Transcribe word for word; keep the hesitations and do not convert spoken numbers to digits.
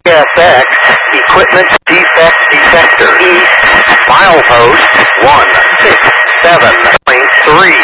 S X, equipment defect detector, east, milepost one six seven point three.